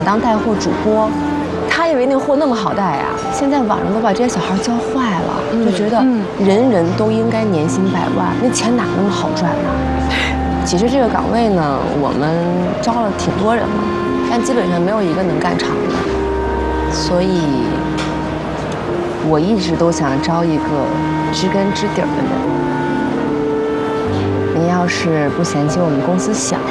当带货主播，他以为那货那么好带啊，现在网上都把这些小孩教坏了，就觉得人人都应该年薪100万，那钱哪那么好赚呢？其实这个岗位呢，我们招了挺多人了，但基本上没有一个能干长的，所以我一直都想招一个知根知底儿的人。您要是不嫌弃我们公司小，